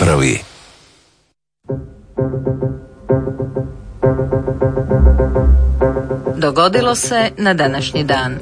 Dogodilo se na današnji dan.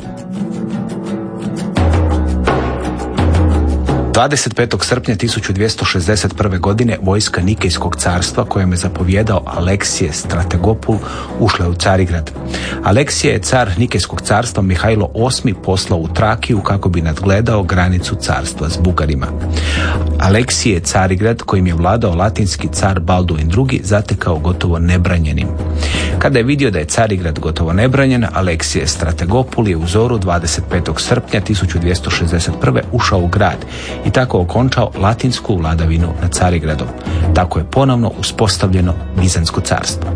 25. srpnja 1261. godine vojska Nikejskog carstva, kojem je zapovjedao Aleksije Strategopul, ušla je u Carigrad. Aleksije je car Nikejskog carstva Mihajlo VIII poslao u Trakiju kako bi nadgledao granicu carstva s Bugarima. Aleksije je Carigrad, kojim je vladao latinski car Balduin II, zatekao gotovo nebranjenim. Kada je vidio da je Carigrad gotovo nebranjen, Aleksije Strategopul je u zoru 25. srpnja 1261. ušao u grad i tako okončao latinsku vladavinu nad Carigradom. Tako je ponovno uspostavljeno Bizantsko carstvo.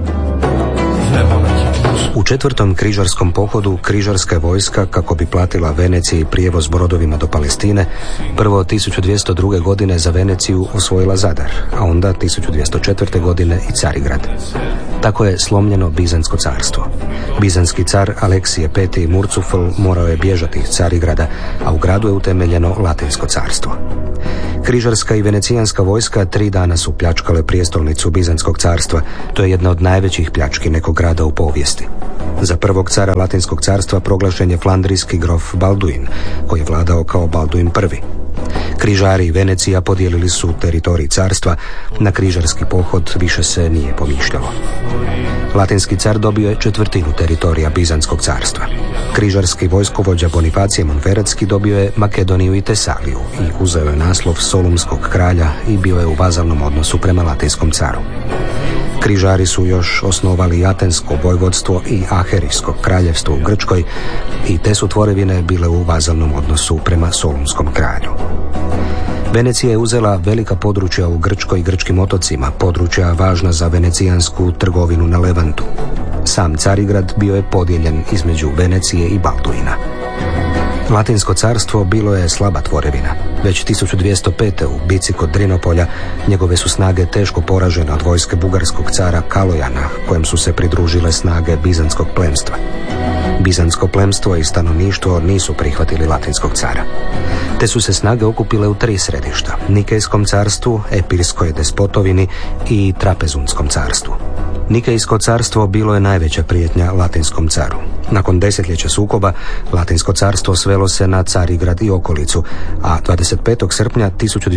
U 4. križarskom pohodu križarska vojska, kako bi platila Veneciji prijevoz brodovima do Palestine, prvo 1202. godine za Veneciju osvojila Zadar, a onda 1204. godine i Carigrad. Tako je slomljeno Bizantsko carstvo. Bizantski car Aleksije V. Murcufl morao je bježati iz Carigrada, a u gradu je utemeljeno Latinsko carstvo. Križarska i venecijanska vojska 3 dana su pljačkale prijestolnicu Bizantskog carstva. To je jedna od najvećih pljački nekog grada u povijesti. Za prvog cara Latinskog carstva proglašen je flandrijski grof Balduin, koji je vladao kao Balduin I. Križari i Venecija podijelili su teritorij carstva, na križarski pohod više se nije pomišljalo. Latinski car dobio je 1/4 teritorija Bizantskog carstva. Križarski vojskovođa Bonifacije Monferatski dobio je Makedoniju i Tesaliju i uzeo je naslov Solunskog kralja i bio je u vazalnom odnosu prema latinskom caru. Križari su još osnovali Atensko vojvodstvo i Aherijsko kraljevstvo u Grčkoj i te su tvorevine bile u vazalnom odnosu prema Solunskom kralju. Venecija je uzela velika područja u Grčkoj i grčkim otocima, područja važna za venecijansku trgovinu na Levantu. Sam Carigrad bio je podijeljen između Venecije i Balduina. Latinsko carstvo bilo je slaba tvorevina. Već 1205. u bici kod Drinopolja njegove su snage teško poražene od vojske bugarskog cara Kalojana, kojem su se pridružile snage bizantskog plemstva. Bizantsko plemstvo i stanovništvo nisu prihvatili latinskog cara. Te su se snage okupile u 3 središta: Nikejskom carstvu, Epirskoj despotovini i Trapezunskom carstvu. Nikejsko carstvo bilo je najveća prijetnja latinskom caru. Nakon desetljeća sukoba, Latinsko carstvo svelo se na Carigrad i okolicu, a 25. srpnja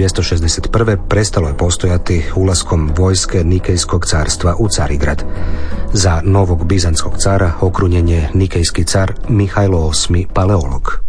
1261. prestalo je postojati ulaskom vojske Nikejskog carstva u Carigrad. Za novog bizantskog cara okrunjen je nikejski car Mihajlo VIII Paleolog.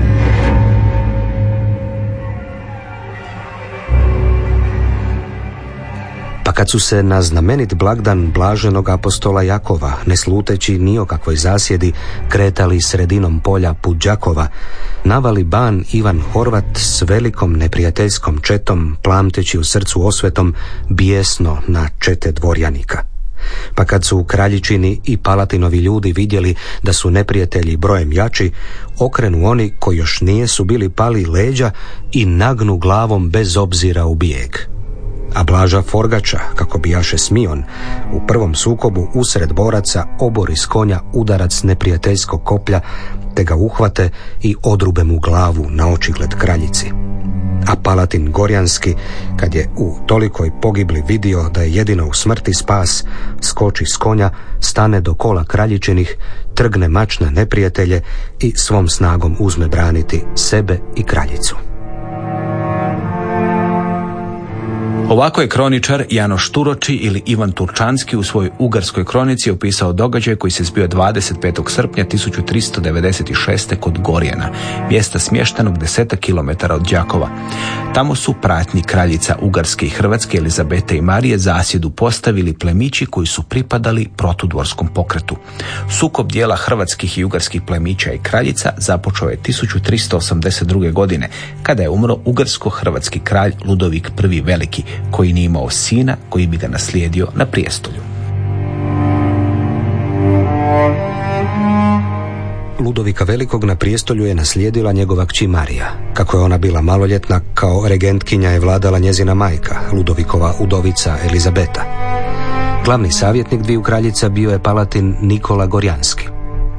Pa kad su se na znamenit blagdan blaženog apostola Jakova, ne sluteći ni o kakvoj zasjedi, kretali sredinom polja put Đakova, navali ban Ivan Horvat s velikom neprijateljskom četom, plamteći u srcu osvetom, bijesno na čete dvorjanika. Pa kad su kraljičini i palatinovi ljudi vidjeli da su neprijatelji brojem jači, okrenu oni koji još nijesu bili pali leđa i nagnu glavom bez obzira u bijeg. A Blaža Forgača, kako bijaše Smion, u prvom sukobu usred boraca obori s konja udarac neprijateljskog koplja, te ga uhvate i odrube mu glavu na očigled kraljici. A Palatin Gorjanski, kad je u tolikoj pogibli vidio da je jedino u smrti spas, skoči s konja, stane do kola kraljičinih, trgne mač na neprijatelje i svom snagom uzme braniti sebe i kraljicu. Ovako je kroničar Janoš Turoči ili Ivan Turčanski u svojoj ugarskoj kronici opisao događaj koji se zbio 25. srpnja 1396. kod Gorjana, mjesta smještenog 10 km od Đakova. Tamo su pratnji kraljica Ugarske i Hrvatske Elizabete i Marije zasjedu postavili plemići koji su pripadali protudvorskom pokretu. Sukob dijela hrvatskih i ugarskih plemića i kraljica započeo je 1382. godine, kada je umro ugarsko-hrvatski kralj Ludovik I Veliki, koji nije imao sina koji bi ga naslijedio na prijestolju. Ludovika Velikog na prijestolju je naslijedila njegova kći Marija. Kako je ona bila maloljetna, kao regentkinja je vladala njezina majka, Ludovikova udovica Elizabeta. Glavni savjetnik dviju kraljica bio je palatin Nikola Gorjanski.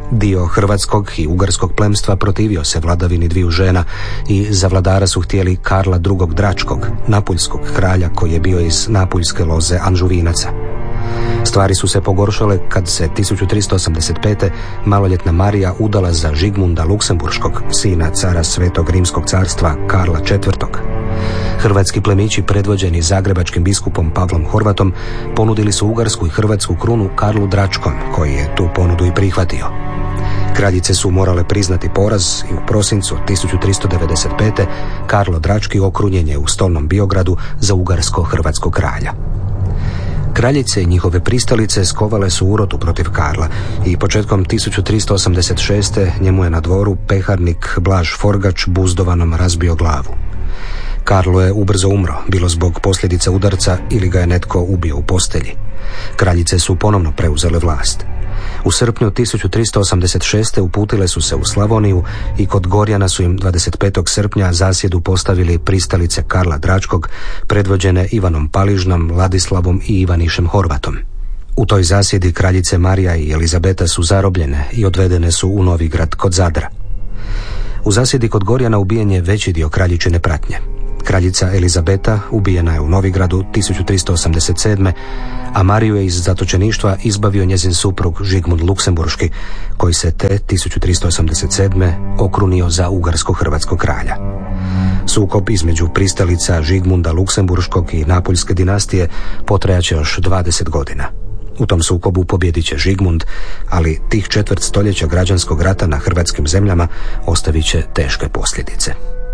Dio hrvatskog i ugarskog plemstva protivio se vladavini dviju žena i za vladara su htjeli Karla II. Dračkog, napuljskog kralja koji je bio iz napuljske loze Anžuvinaca. Stvari su se pogoršale kad se 1385. maloljetna Marija udala za Žigmunda Luksemburškog, sina cara Svetog Rimskog carstva Karla IV. Hrvatski plemići predvođeni zagrebačkim biskupom Pavlom Horvatom ponudili su ugarsku i hrvatsku krunu Karlu Dračkom, koji je tu ponudu i prihvatio. Kraljice su morale priznati poraz i u prosincu 1395. Karlo Drački okrunjen je u stolnom Biogradu za ugarsko-hrvatskog kralja. Kraljice i njihove pristalice skovale su urotu protiv Karla i početkom 1386. njemu je na dvoru peharnik Blaž Forgač buzdovanom razbio glavu. Karlo je ubrzo umro, bilo zbog posljedica udarca ili ga je netko ubio u postelji. Kraljice su ponovno preuzele vlast. U srpnju 1386. uputile su se u Slavoniju i kod Gorjana su im 25. srpnja zasjedu postavili pristalice Karla Dračkog, predvođene Ivanom Paližnom, Ladislavom i Ivanišem Horvatom. U toj zasjedi kraljice Marija i Elizabeta su zarobljene i odvedene su u Novigrad kod Zadra. U zasjedi kod Gorjana ubijen je veći dio kraljičine pratnje. Kraljica Elizabeta ubijena je u Novigradu 1387. a Mariju je iz zatočeništva izbavio njezin suprug Žigmund Luksemburški, koji se te 1387. okrunio za ugarsko-hrvatskog kralja. Sukob između pristalica Žigmunda Luksemburškog i Napuljske dinastije potrajaće još 20 godina. U tom sukobu pobjedit će Žigmund, ali tih četvrt stoljeća građanskog rata na hrvatskim zemljama ostavit će teške posljedice.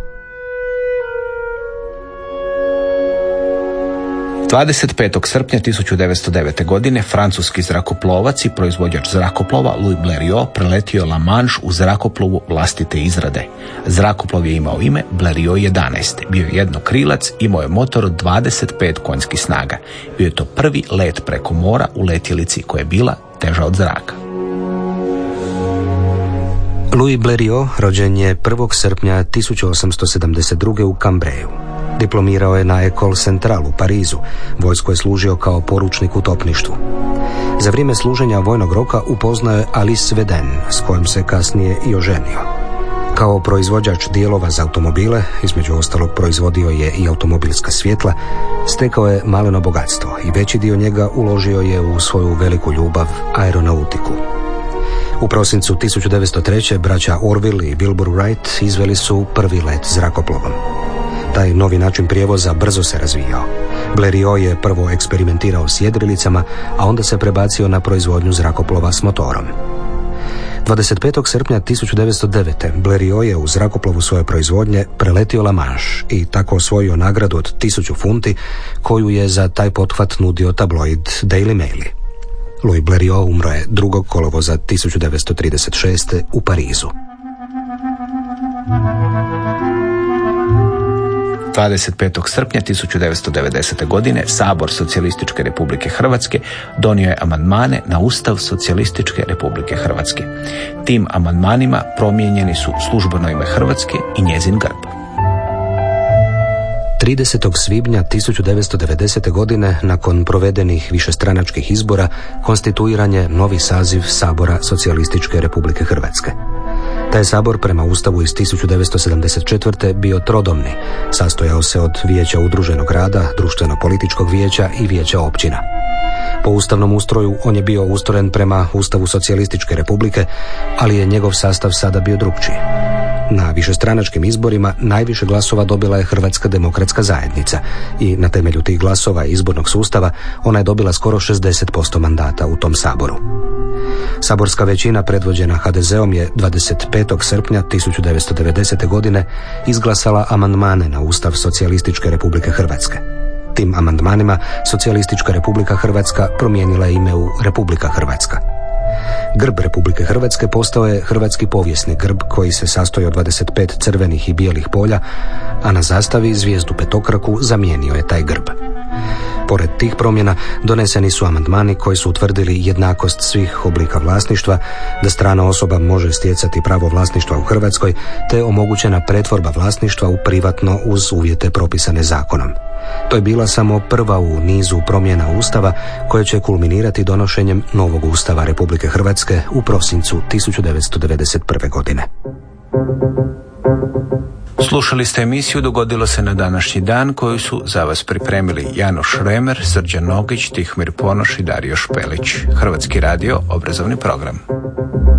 25. srpnja 1909. godine francuski zrakoplovac i proizvođač zrakoplova Louis Blériot preletio je La Manche u zrakoplovu vlastite izrade. Zrakoplov je imao ime Blériot 11. Bio je jednokrilac, imao je motor od 25 konjskih snaga. Bio je to prvi let preko mora u letjelici koja je bila teža od zraka. Louis Blériot rođen je 1. srpnja 1872. u Cambreju. Diplomirao je na École Centrale u Parizu. Vojsku je služio kao poručnik u topništvu. Za vrijeme služenja vojnog roka upoznao je Alice Veden, s kojom se kasnije i oženio. Kao proizvođač dijelova za automobile, između ostalog proizvodio je i automobilska svjetla, stekao je maleno bogatstvo i veći dio njega uložio je u svoju veliku ljubav, aeronautiku. U prosincu 1903. braća Orville i Wilbur Wright izveli su prvi let zrakoplovom. Taj novi način prijevoza brzo se razvijao. Blériot je prvo eksperimentirao s jedrilicama, a onda se prebacio na proizvodnju zrakoplova s motorom. 25. srpnja 1909. Blériot je u zrakoplovu svoje proizvodnje preletio La Manche i tako osvojio nagradu od 1000 funti koju je za taj pothvat nudio tabloid Daily Mail. Louis Blériot umro je 2. kolovoza 1936. u Parizu. 25. srpnja 1990. godine Sabor Socijalističke Republike Hrvatske donio je amandmane na Ustav Socijalističke Republike Hrvatske. Tim amandmanima promijenjeni su službeno ime Hrvatske i njezin grb. 30. svibnja 1990. godine, nakon provedenih višestranačkih izbora, konstituiran je novi saziv Sabora Socijalističke Republike Hrvatske. Taj sabor prema Ustavu iz 1974. bio trodomni, sastojao se od Vijeća udruženog rada, Društveno-političkog vijeća i Vijeća općina. Po ustavnom ustroju on je bio ustrojen prema Ustavu Socijalističke Republike, ali je njegov sastav sada bio drukčiji. Na višestranačkim izborima najviše glasova dobila je Hrvatska demokratska zajednica i na temelju tih glasova i izbornog sustava ona je dobila skoro 60% mandata u tom saboru. Saborska većina predvođena HDZ-om je 25. srpnja 1990. godine izglasala amandmane na Ustav Socijalističke Republike Hrvatske. Tim amandmanima Socijalistička Republika Hrvatska promijenila je ime u Republika Hrvatska. Grb Republike Hrvatske postao je hrvatski povijesni grb koji se sastoji od 25 crvenih i bijelih polja, a na zastavi zvijezdu petokraku zamijenio je taj grb. Pored tih promjena doneseni su amandmani koji su utvrdili jednakost svih oblika vlasništva, da strana osoba može stjecati pravo vlasništva u Hrvatskoj, te omogućena pretvorba vlasništva u privatno uz uvjete propisane zakonom. To je bila samo prva u nizu promjena Ustava koje će kulminirati donošenjem novog Ustava Republike Hrvatske u prosincu 1991. godine. Slušali ste emisiju Dogodilo se na današnji dan koju su za vas pripremili Janoš Remer, Srđan Nogić, Tihomir Ponoš i Dario Špelić. Hrvatski radio, obrazovni program.